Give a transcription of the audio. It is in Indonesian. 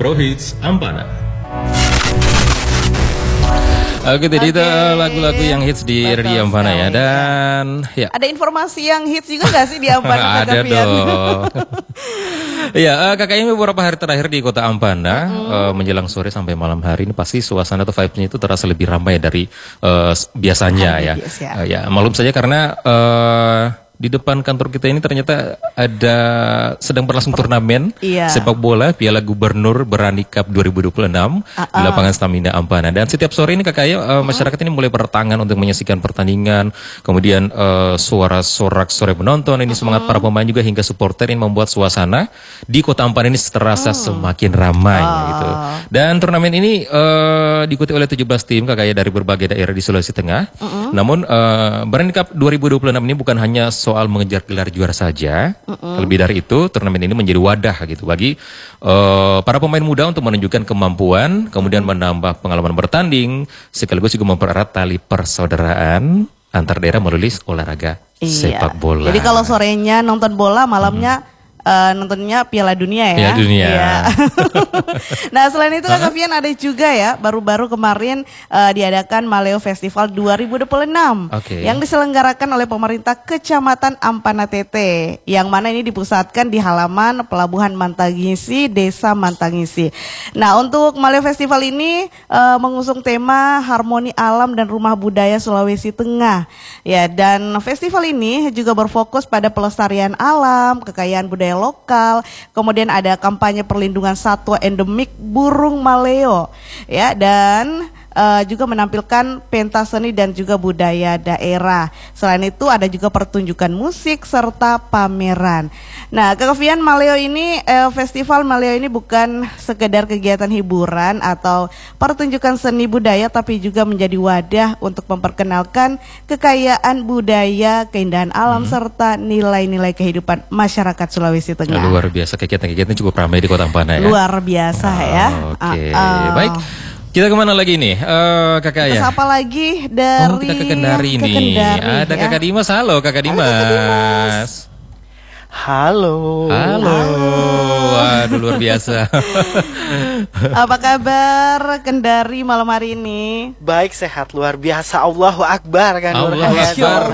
Prohits Ampana. Oke, jadi itu lagu-lagu yang hits di Radio Ampana ya. Dan ya. Ada informasi yang hits juga gak sih di Ampana? Ada dong. Ya, kakaknya beberapa hari terakhir di kota Ampana, menjelang sore sampai malam hari ini pasti suasana atau vibes-nya itu terasa lebih ramai dari biasanya ya. Ya, maklum saja karena di depan kantor kita ini ternyata ada sedang berlangsung turnamen sepak bola Piala Gubernur Berani Cup 2026 di lapangan Stamina Ampana. Dan setiap sore ini kakaknya masyarakat ini mulai berdatangan untuk menyaksikan pertandingan. Kemudian suara sorak sore penonton ini, semangat para pemain juga hingga supporter ini membuat suasana di kota Ampana ini terasa semakin ramai gitu. Dan turnamen ini diikuti oleh 17 tim kakaknya dari berbagai daerah di Sulawesi Tengah. Namun Berani Cup 2026 ini bukan hanya soal mengejar gelar juara saja. Lebih dari itu, turnamen ini menjadi wadah gitu bagi para pemain muda untuk menunjukkan kemampuan, kemudian menambah pengalaman bertanding, sekaligus juga mempererat tali persaudaraan antar daerah melalui olahraga sepak bola. Jadi kalau sorenya nonton bola, malamnya nontonnya Piala Dunia ya. Piala Dunia. Ya. Nah, selain itu Kak Fian ada juga ya, baru-baru kemarin diadakan Maleo Festival 2026 yang diselenggarakan oleh pemerintah Kecamatan Ampana Tete, yang mana ini dipusatkan di halaman Pelabuhan Mantangisi, Desa Mantangisi. Nah, untuk Maleo Festival ini mengusung tema Harmoni Alam dan Rumah Budaya Sulawesi Tengah. Ya, dan festival ini juga berfokus pada pelestarian alam, kekayaan budaya lokal, kemudian ada kampanye perlindungan satwa endemik burung maleo ya, dan juga menampilkan pentas seni dan juga budaya daerah. Selain itu ada juga pertunjukan musik serta pameran. Nah, Kak Fian, Maleo ini festival Maleo ini bukan sekedar kegiatan hiburan atau pertunjukan seni budaya, tapi juga menjadi wadah untuk memperkenalkan kekayaan budaya, keindahan alam serta nilai-nilai kehidupan masyarakat Sulawesi Tengah. Luar biasa, kegiatan-kegiatan cukup ramai di Kota Ampana ya. Luar biasa ya. Oke, baik. Kita kemana lagi nih, kakak ya? Siapa lagi dari kita ke Kendari nih. Ada ya? Kakak Dimas, halo Kakak Dimas. Halo. Halo. Waduh, luar biasa. Apa kabar Kendari malam hari ini? Baik, sehat, luar biasa. Allahu Akbar kan. Allahu Akbar.